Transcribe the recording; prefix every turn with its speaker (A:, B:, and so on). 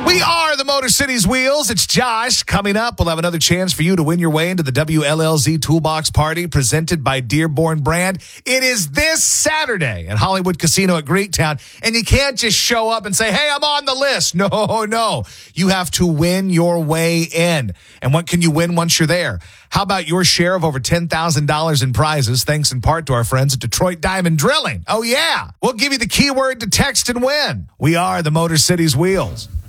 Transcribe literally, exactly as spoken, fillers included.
A: We are the Motor City's Wheels. It's Josh. Coming up, we'll have another chance for you to win your way into the W L L Z Toolbox Party presented by Dearborn Brand. It is this Saturday at Hollywood Casino at Greektown, and you can't just show up and say, hey, I'm on the list. No, no. You have to win your way in. And what can you win once you're there? How about your share of over ten thousand dollars in prizes, thanks in part to our friends at Detroit Diamond Drilling? Oh, yeah. We'll give you the keyword to text and win. We are the Motor City's Wheels.